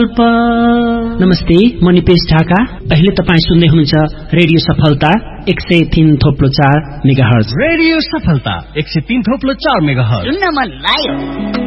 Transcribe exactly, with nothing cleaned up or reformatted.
नमस्ते, म निपेश ढाका। अहिले तपाईँ सुन्दै हुनुहुन्छ रेडियो सफलता एक सय तीन थोप्लो चार मेगाहर्ज। रेडियो सफलता एक सय तीन थोप्लो चार मेगाहर्ज। सुन्न मन लाग्यो।